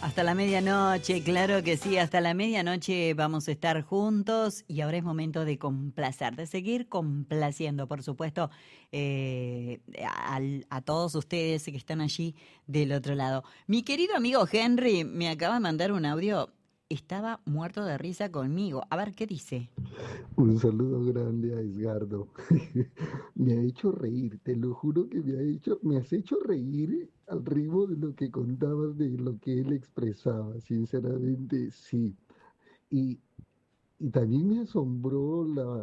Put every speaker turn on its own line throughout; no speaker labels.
Hasta la medianoche, claro que sí, hasta la medianoche vamos a estar juntos y ahora es momento de complacer, de seguir complaciendo, por supuesto, a todos ustedes que están allí del otro lado. Mi querido amigo Henry me acaba de mandar un audio, estaba muerto de risa conmigo. A ver, ¿qué dice?
Un saludo grande a Edgardo. Me ha hecho reír, te lo juro que me has hecho reír al ritmo de lo que contabas, de lo que él expresaba. Sinceramente, sí. Y, y también me asombró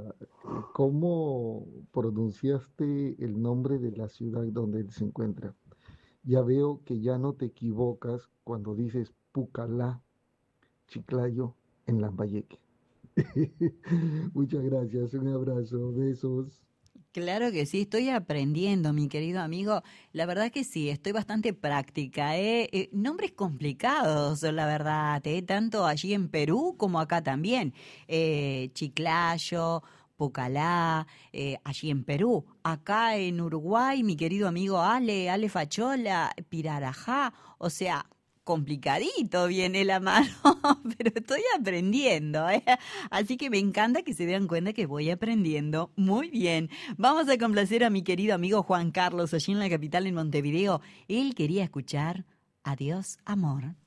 cómo pronunciaste el nombre de la ciudad donde él se encuentra. Ya veo que ya no te equivocas cuando dices Pucallá, Chiclayo, en Lambayeque. Muchas gracias, un abrazo, besos.
Claro que sí, estoy aprendiendo, mi querido amigo. La verdad que sí, estoy bastante práctica, ¿eh? Nombres complicados, la verdad, ¿eh? Tanto allí en Perú como acá también. Chiclayo, Pucallá, allí en Perú. Acá en Uruguay, mi querido amigo Ale Fachola, Pirarajá. O sea, complicadito viene la mano, pero estoy aprendiendo, ¿eh? Así que me encanta que se den cuenta que voy aprendiendo muy bien. Vamos a complacer a mi querido amigo Juan Carlos, allí en la capital, en Montevideo. Él quería escuchar Adiós, amor.